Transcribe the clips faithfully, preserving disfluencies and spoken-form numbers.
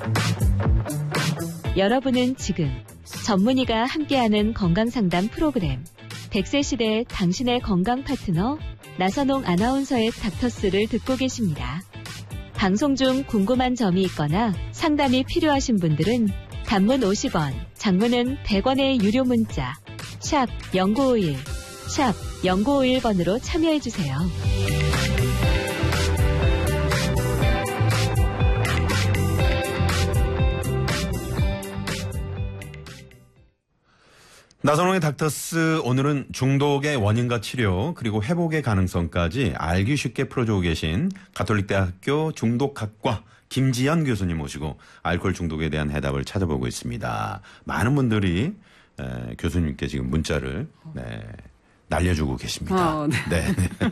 여러분은 지금 전문의가 함께하는 건강상담 프로그램 백 세 시대 당신의 건강 파트너 나선홍 아나운서의 닥터스를 듣고 계십니다. 방송 중 궁금한 점이 있거나 상담이 필요하신 분들은 단문 오십 원, 장문은 백 원의 유료 문자 샵 공구오일, 샵 공구오일 번으로 참여해주세요. 나선홍의 닥터스, 오늘은 중독의 원인과 치료 그리고 회복의 가능성까지 알기 쉽게 풀어주고 계신 가톨릭대학교 중독학과 김지연 교수님 모시고 알코올 중독에 대한 해답을 찾아보고 있습니다. 많은 분들이 에, 교수님께 지금 문자를 네, 날려주고 계십니다. 어, 네. 네.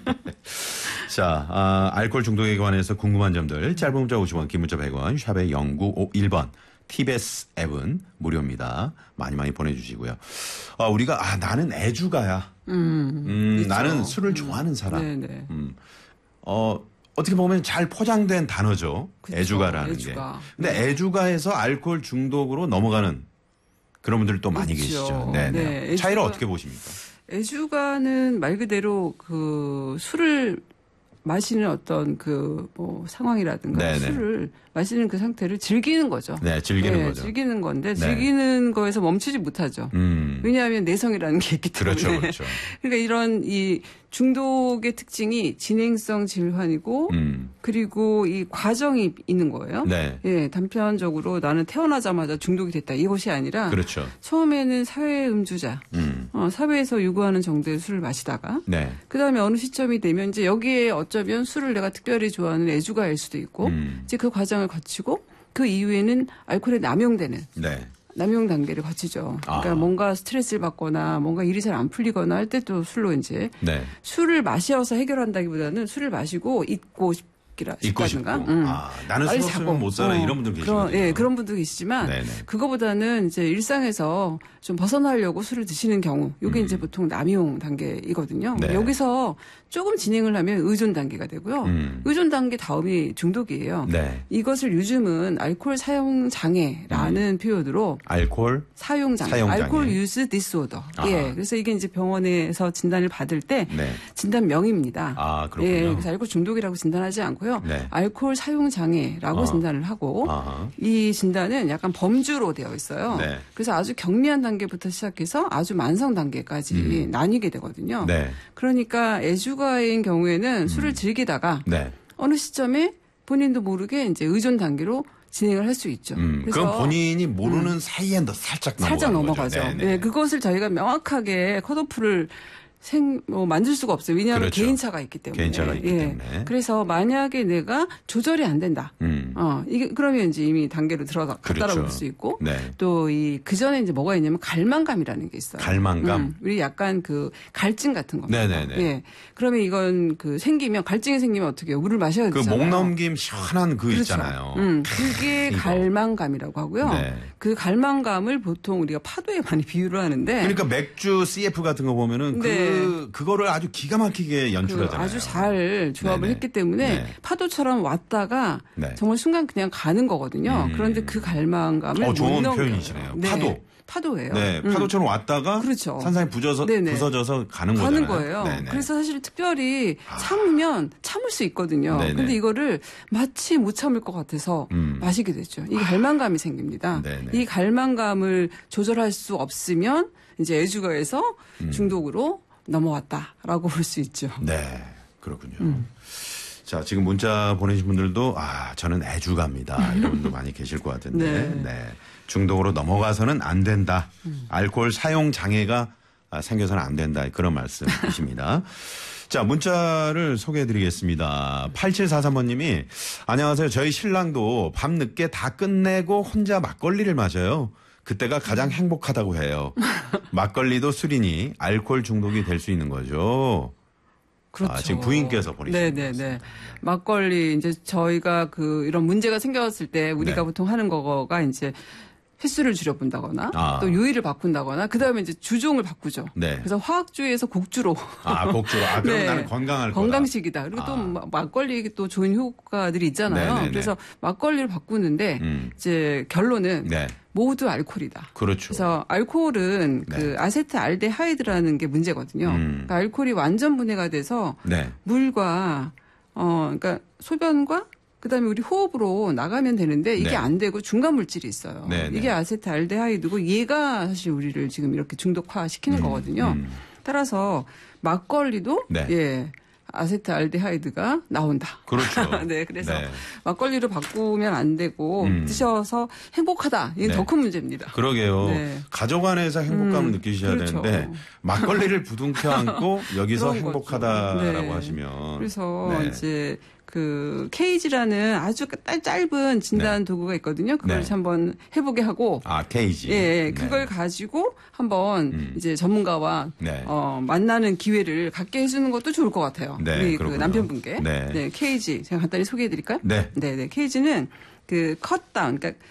자, 아, 알코올 중독에 관해서 궁금한 점들 짧은 문자 오십 원, 긴 문자 백 원, 샵의 공구오일 번. 티비에스 앱은 무료입니다. 많이 많이 보내주시고요. 아, 우리가 아 나는 애주가야. 음, 음 나는 술을 좋아하는 사람. 네네. 음, 어 어떻게 보면 잘 포장된 단어죠. 그쵸, 애주가라는 애주가. 게. 근데 네. 애주가에서 알코올 중독으로 넘어가는 그런 분들도 많이 그쵸. 계시죠. 네네. 네. 애주가, 차이를 어떻게 보십니까? 애주가는 말 그대로 그 술을 마시는 어떤 그 뭐 상황이라든가 네네. 술을 마시는 그 상태를 즐기는 거죠. 네, 즐기는 네, 거죠. 즐기는 건데 네. 즐기는 거에서 멈추지 못하죠. 음. 왜냐하면 내성이라는 게 있기 때문에. 그렇죠, 그렇죠. 그러니까 이런 이 중독의 특징이 진행성 질환이고 음. 그리고 이 과정이 있는 거예요. 네. 예, 단편적으로 나는 태어나자마자 중독이 됐다 이것이 아니라 그렇죠. 처음에는 사회 음주자, 음. 어, 사회에서 요구하는 정도의 술을 마시다가 네. 그다음에 어느 시점이 되면 이제 여기에 어쩌면 술을 내가 특별히 좋아하는 애주가일 수도 있고 음. 이제 그 과정을 거치고 그 이후에는 알코올에 남용되는 네. 남용 단계를 거치죠. 그러니까 아. 뭔가 스트레스를 받거나 뭔가 일이 잘 안 풀리거나 할 때 또 술로 이제 네. 술을 마셔서 해결한다기보다는 술을 마시고 잊고 싶 잊고 싶고. 응. 아, 나는 술 없으면 못 살아. 어, 이런 분들 계시거든요. 그런, 예, 그런 분도 계시지만 네네. 그거보다는 이제 일상에서 좀 벗어나려고 술을 드시는 경우 이게 음. 이제 보통 남용 단계이거든요. 네. 여기서 조금 진행을 하면 의존 단계가 되고요. 음. 의존 단계 다음이 중독이에요. 네. 이것을 요즘은 알코올 사용 장애라는 음. 표현으로 알코올 사용 장애, 사용 장애. 알코올 유즈 디스오더. 예, 그래서 이게 이제 병원에서 진단을 받을 때 네. 진단명입니다. 아, 그렇군요. 예, 그래서 알코올 중독이라고 진단하지 않고. 네. 알코올 사용 장애라고 어. 진단을 하고 어허. 이 진단은 약간 범주로 되어 있어요. 네. 그래서 아주 경미한 단계부터 시작해서 아주 만성 단계까지 음. 나뉘게 되거든요. 네. 그러니까 애주가인 경우에는 음. 술을 즐기다가 네. 어느 시점에 본인도 모르게 이제 의존 단계로 진행을 할 수 있죠. 음, 그래서 그럼 본인이 모르는 음. 사이에 살짝 넘어가는 살짝 넘어가죠. 거죠. 네, 그것을 저희가 명확하게 컷오프를 생, 뭐, 만들 수가 없어요. 왜냐하면 그렇죠. 개인차가 있기 때문에. 개인차가 있기 예. 때문에. 그래서 만약에 내가 조절이 안 된다. 음. 어, 이게, 그러면 이제 이미 단계로 들어갔다라고 그렇죠. 볼 수 있고. 네. 또 이, 그 전에 이제 뭐가 있냐면 갈망감이라는 게 있어요. 갈망감? 음, 우리 약간 그 갈증 같은 겁니다. 네네네. 예. 그러면 이건 그 생기면, 갈증이 생기면 어떻게 해요? 물을 마셔야 되잖아요. 그 목 넘김 시원한 그 그렇죠. 있잖아요. 음, 그게 이거. 갈망감이라고 하고요. 네. 그 갈망감을 보통 우리가 파도에 많이 비유를 하는데. 그러니까 맥주 씨에프 같은 거 보면은 네. 그, 그거를 아주 기가 막히게 연출하잖아요. 그 아주 잘 조합을 네네. 했기 때문에 네. 파도처럼 왔다가 네. 정말 순간 그냥 가는 거거든요. 음. 그런데 그 갈망감을 어, 좋은 표현이시네요. 네. 파도. 파도예요. 네, 파도처럼 음. 왔다가 그렇죠. 산산이 부서져, 부서져서 가는, 가는 거잖아요. 거예요. 네네. 그래서 사실 특별히 참으면 참을 수 있거든요. 네네. 근데 이거를 마치 못 참을 것 같아서 음. 마시게 되죠. 이게 갈망감이 생깁니다. 네네. 이 갈망감을 조절할 수 없으면 이제 애주가에서 음. 중독으로 넘어왔다라고 볼 수 있죠. 네, 그렇군요. 음. 자, 지금 문자 보내신 분들도 아, 저는 애주가입니다. 이런 분도 많이 계실 것 같은데. 네. 네. 중독으로 넘어가서는 안 된다. 음. 알코올 사용 장애가 생겨서는 안 된다. 그런 말씀이십니다. 자, 문자를 소개해 드리겠습니다. 팔칠사삼 번님이 안녕하세요. 저희 신랑도 밤 늦게 다 끝내고 혼자 막걸리를 마셔요. 그때가 가장 행복하다고 해요. 막걸리도 술이니 알코올 중독이 될 수 있는 거죠. 그렇죠. 아, 지금 부인께서 보내주신 네네네. 막걸리 이제 저희가 그 이런 문제가 생겼을 때 우리가 네. 보통 하는 거가 이제 횟수를 줄여본다거나 아. 또 요일을 바꾼다거나 그다음에 이제 주종을 바꾸죠. 네. 그래서 화학주에서 곡주로. 아, 곡주로. 아, 그럼 네. 나는 건강할 거다. 건강식이다. 그리고 아. 또 막걸리 또 좋은 효과들이 있잖아요. 네네네. 그래서 막걸리를 바꾸는데 음. 이제 결론은 네. 모두 알코올이다. 그렇죠. 그래서 알코올은 네. 그 아세트알데하이드라는 게 문제거든요. 음. 그러니까 알코올이 완전 분해가 돼서 네. 물과 어 그러니까 소변과 그다음에 우리 호흡으로 나가면 되는데 이게 네. 안 되고 중간 물질이 있어요. 네, 네. 이게 아세트알데하이드고 얘가 사실 우리를 지금 이렇게 중독화 시키는 음, 거거든요. 음. 따라서 막걸리도 네. 예. 아세트알데하이드가 나온다. 그렇죠. 네, 그래서 네. 막걸리로 바꾸면 안 되고 음. 드셔서 행복하다. 이게 네. 더 큰 문제입니다. 그러게요. 네. 가족 안에서 행복감을 음, 느끼셔야 그렇죠. 되는데 막걸리를 부둥켜 안고 여기서 그런 행복하다라고 거죠. 네. 하시면 그래서 네. 이제 그 케이지라는 아주 짧은 진단 네. 도구가 있거든요. 그걸 네. 한번 해보게 하고 아 케이지. 예, 예, 네. 그걸 가지고 한번 음. 이제 전문가와 네. 어, 만나는 기회를 갖게 해주는 것도 좋을 것 같아요. 네, 우리 그 그렇군요. 남편분께. 네. 케이지 제가 간단히 소개해드릴까요? 네. 네, 네. 케이지는 그 컷다운, 그러니까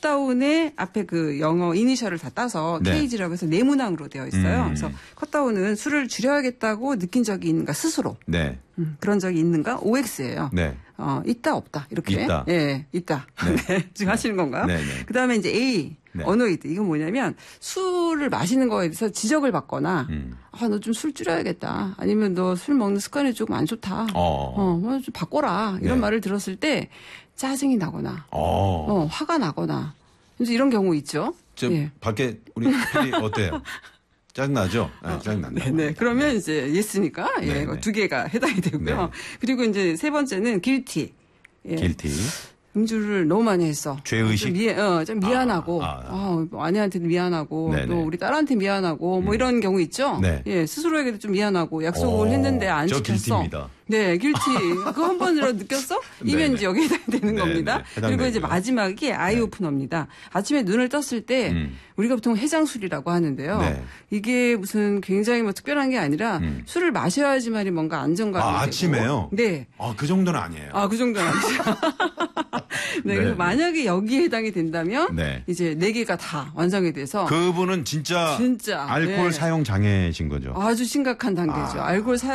컷다운의 앞에 그 영어 이니셜을 다 따서 네. 케이지라고 해서 네모낭으로 되어 있어요. 음. 그래서 컷다운은 술을 줄여야겠다고 느낀 적이 있는가 스스로. 네. 음, 그런 적이 있는가? 오엑스예요. 네. 어, 있다 없다 이렇게. 있다. 예, 있다. 네. 네. 지금 하시는 건가요? 네, 네. 그다음에 이제 A, 네. 어노이드. 이건 뭐냐면 술을 마시는 거에 대해서 지적을 받거나 음. 아, 너 좀 술 줄여야겠다. 아니면 너 술 먹는 습관이 조금 안 좋다. 어. 어, 뭐 좀 바꿔라. 이런 네. 말을 들었을 때 짜증이 나거나 어. 어, 화가 나거나 이제 이런 경우 있죠. 저 예. 밖에 우리 피디 어때요? 짜증 나죠? 네, 짜증 난다. 네, 네. 그러면 이제 예스니까 예, 네, 이거 네. 두 개가 해당이 되고요. 네. 그리고 이제 세 번째는 길티. 예. 길티. 음주를 너무 많이 했어. 죄의식? 좀, 미안, 어, 좀 미안하고, 아, 아, 아. 뭐 아내한테도 미안하고, 네네. 또 우리 딸한테 미안하고, 뭐 음. 이런 경우 있죠. 네. 예, 스스로에게도 좀 미안하고, 약속을 어, 했는데 안 저 지켰어. 길티입니다. 네, 길티. 그거 한 번으로 느꼈어? 이면 네네. 이제 여기에 해당되는 네네. 겁니다. 해당되고요. 그리고 이제 마지막이 아이 네. 오프너입니다. 아침에 눈을 떴을 때, 음. 우리가 보통 해장술이라고 하는데요. 네. 이게 무슨 굉장히 뭐 특별한 게 아니라, 음. 술을 마셔야지만이 뭔가 안정감이 아, 되고. 아침에요? 네. 아, 그 정도는 아니에요. 아, 그 정도는 아니죠. 네, 네. 그래서 만약에 여기에 해당이 된다면 네. 이제 네 개가 다 완성이 돼서 그분은 진짜, 진짜, 알코올 네. 사용 장애신 거죠. 아주 심각한 단계죠. 아. 알코올 사